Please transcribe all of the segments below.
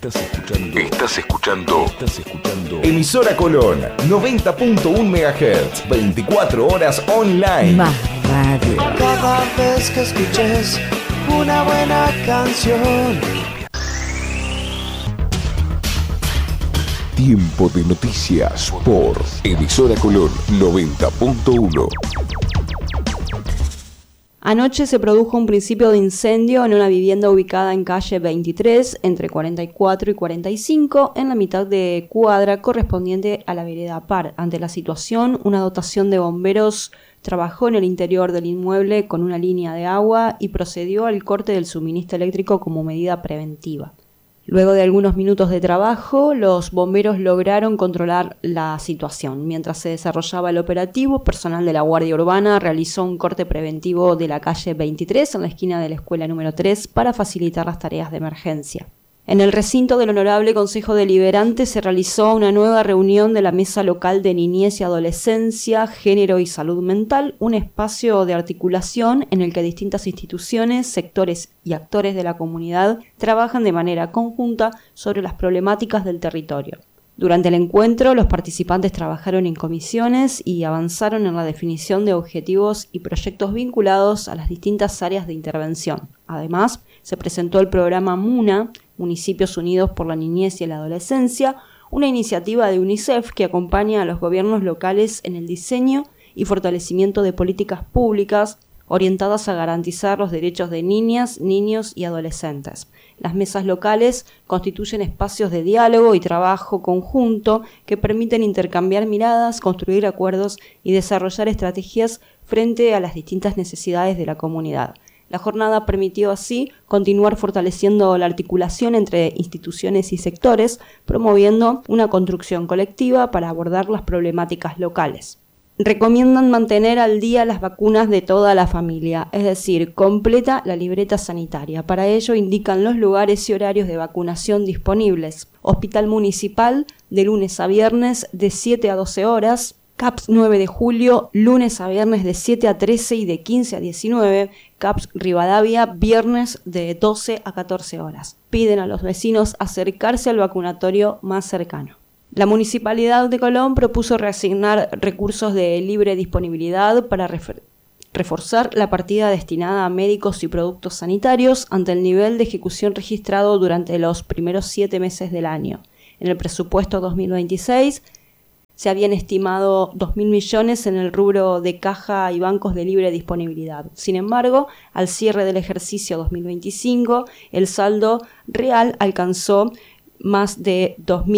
Estás escuchando Emisora Colón, 90.1 MHz, 24 horas online. Más radio. Cada vez que escuches una buena canción. Tiempo de noticias por Emisora Colón 90.1. Anoche se produjo un principio de incendio en una vivienda ubicada en calle 23, entre 44 y 45, en la mitad de cuadra correspondiente a la vereda Par. Ante la situación, una dotación de bomberos trabajó en el interior del inmueble con una línea de agua y procedió al corte del suministro eléctrico como medida preventiva. Luego de algunos minutos de trabajo, los bomberos lograron controlar la situación. Mientras se desarrollaba el operativo, personal de la Guardia Urbana realizó un corte preventivo de la calle 23 en la esquina de la escuela número 3 para facilitar las tareas de emergencia. En el recinto del Honorable Consejo Deliberante se realizó una nueva reunión de la Mesa Local de Niñez y Adolescencia, Género y Salud Mental, un espacio de articulación en el que distintas instituciones, sectores y actores de la comunidad trabajan de manera conjunta sobre las problemáticas del territorio. Durante el encuentro, los participantes trabajaron en comisiones y avanzaron en la definición de objetivos y proyectos vinculados a las distintas áreas de intervención. Además, se presentó el programa MUNA, Municipios Unidos por la Niñez y la Adolescencia, una iniciativa de UNICEF que acompaña a los gobiernos locales en el diseño y fortalecimiento de políticas públicas orientadas a garantizar los derechos de niñas, niños y adolescentes. Las mesas locales constituyen espacios de diálogo y trabajo conjunto que permiten intercambiar miradas, construir acuerdos y desarrollar estrategias frente a las distintas necesidades de la comunidad. La jornada permitió así continuar fortaleciendo la articulación entre instituciones y sectores, promoviendo una construcción colectiva para abordar las problemáticas locales. Recomiendan mantener al día las vacunas de toda la familia, es decir, completa la libreta sanitaria. Para ello indican los lugares y horarios de vacunación disponibles. Hospital Municipal, de lunes a viernes, de 7 a 12 horas. CAPS 9 de julio, lunes a viernes de 7 a 13 y de 15 a 19. CAPS Rivadavia, viernes de 12 a 14 horas. Piden a los vecinos acercarse al vacunatorio más cercano. La Municipalidad de Colón propuso reasignar recursos de libre disponibilidad para reforzar la partida destinada a médicos y productos sanitarios ante el nivel de ejecución registrado durante los primeros 7 meses del año. En el presupuesto 2026 se habían estimado 2.000 millones en el rubro de caja y bancos de libre disponibilidad. Sin embargo, al cierre del ejercicio 2025, el saldo real alcanzó más de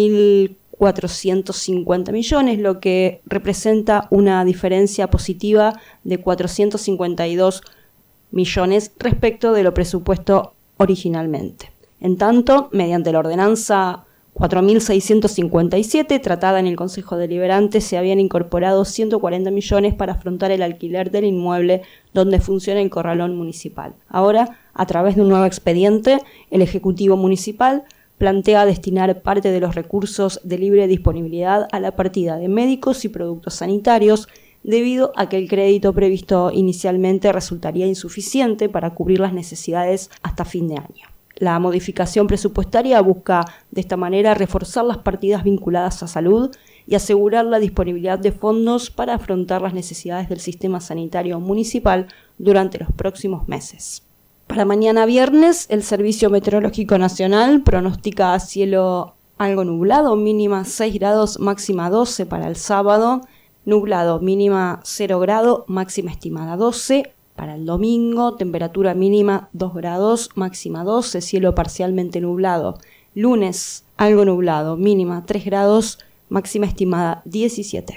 2.450 millones, lo que representa una diferencia positiva de 452 millones respecto de lo presupuesto originalmente. En tanto, mediante la ordenanza 4.657, tratada en el Consejo Deliberante, se habían incorporado 140 millones para afrontar el alquiler del inmueble donde funciona el corralón municipal. Ahora, a través de un nuevo expediente, el Ejecutivo Municipal plantea destinar parte de los recursos de libre disponibilidad a la partida de médicos y productos sanitarios, debido a que el crédito previsto inicialmente resultaría insuficiente para cubrir las necesidades hasta fin de año. La modificación presupuestaria busca de esta manera reforzar las partidas vinculadas a salud y asegurar la disponibilidad de fondos para afrontar las necesidades del sistema sanitario municipal durante los próximos meses. Para mañana viernes, el Servicio Meteorológico Nacional pronostica cielo algo nublado, mínima 6 grados, máxima 12 para el sábado, nublado, mínima 0 grado, máxima estimada 12. Para el domingo, temperatura mínima 2 grados, máxima 12, cielo parcialmente nublado. Lunes, algo nublado, mínima 3 grados, máxima estimada 17.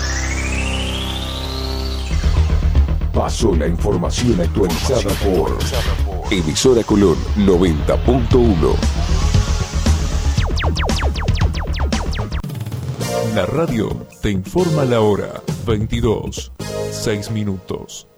Pasó la información actualizada por Emisora Colón 90.1. La radio te informa la hora 22:06.